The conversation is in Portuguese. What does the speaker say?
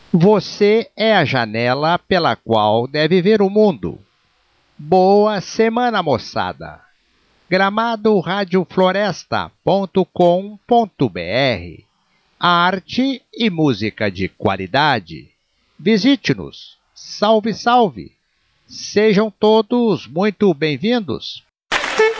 Você é a janela pela qual deve ver o mundo. Boa semana, moçada! Gramadoradiofloresta.com.br Arte e música de qualidade. Visite-nos. Salve, salve! Sejam todos muito bem-vindos.